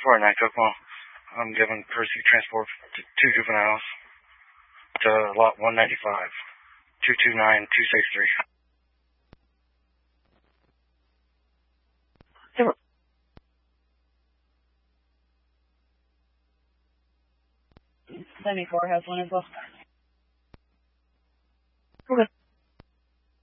409 Kokomo. I'm giving courtesy transport to 2 juveniles to lot 195, 229263. 74 has one as well. Okay.